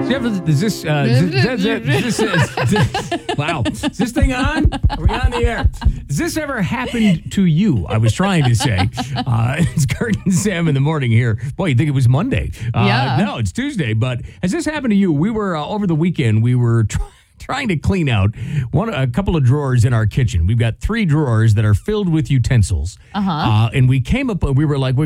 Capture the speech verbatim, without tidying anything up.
Is this, uh, is this, is this, is this, wow. Is this thing on? Are we on the air? Has this ever happened to you? I was trying to say. Uh, it's Kurt and Sam in the morning here. Boy, you'd think it was Monday. Uh, Yeah. No, it's Tuesday. But has this happened to you? We were, uh, over the weekend, we were trying. trying to clean out one a couple of drawers in our kitchen. We've got three drawers that are filled with utensils. Uh-huh. Uh, and we came up, we were like,